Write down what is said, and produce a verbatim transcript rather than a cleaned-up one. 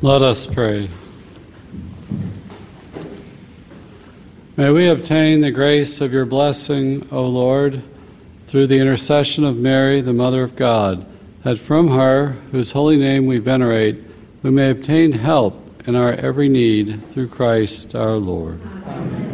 Let us pray. May we obtain the grace of your blessing, O Lord, through the intercession of Mary, the Mother of God, that from her, whose holy name we venerate, we may obtain help in our every need through Christ our Lord. Amen.